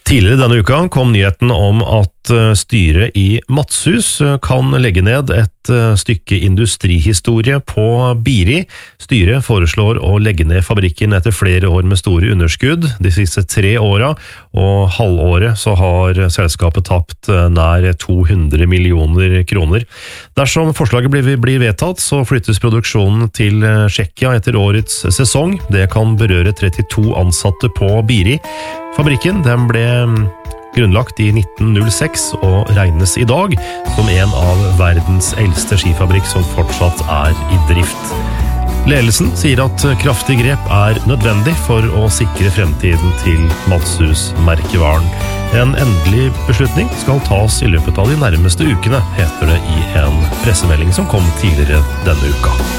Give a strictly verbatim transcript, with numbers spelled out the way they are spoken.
Tidligere denne uka kom nyheten om at styret i Matshus kan legge ned et stykke industrihistorie på Biri. Styret foreslår å legge ned fabrikken etter flere år med store underskudd de siste tre åra, og halvåret så har selskapet tapt nær to hundre millioner kroner. Dersom forslaget blir, blir vedtatt, så flyttes produksjonen til Tsjekkia etter årets sesong. Det kan berøre trettito ansatte på Biri. Fabrikken den ble grunnlagt i nitten null seks og regnes i dag som en av verdens eldste skifabrikk som fortsatt er i drift. Ledelsen sier at kraftig grep er nødvendig for å sikre fremtiden til Matshus-merkevaren. En endelig beslutning skal tas i løpet av de nærmeste ukene, heter det i en pressemelding som kom tidligere denne uka.